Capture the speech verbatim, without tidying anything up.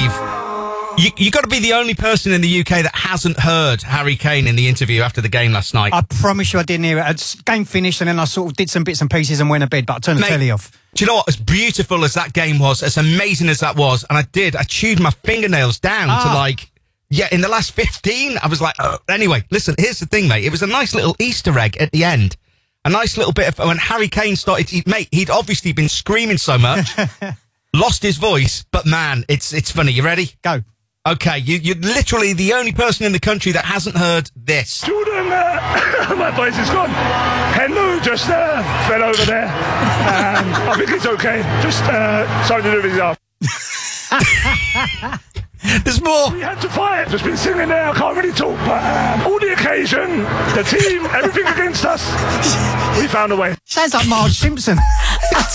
believe you you got to be the only person in the U K that hasn't heard Harry Kane in the interview after the game last night. I promise you I didn't hear it. The game finished and then I sort of did some bits and pieces and went to bed, but I turned the Mate, telly off. Do you know what? As beautiful as that game was, as amazing as that was, and I did, I chewed my fingernails down Ah. to like, yeah, in the last fifteen, I was like, oh. Anyway, listen, here's the thing, mate. It was a nice little Easter egg at the end. A nice little bit of, when Harry Kane started, he, mate, he'd obviously been screaming so much, lost his voice, but man, it's it's funny. You ready? Go. Okay, you, you're literally the only person in the country that hasn't heard this. Jordan, uh, my voice is gone. Hello just uh, fell over there. Um, I think it's okay. Just uh, something to do with his arm. There's more. We had to fight. Just been sitting there. I can't really talk, but um, all the occasion, the team, everything against us, we found a way. Sounds like Marge Simpson.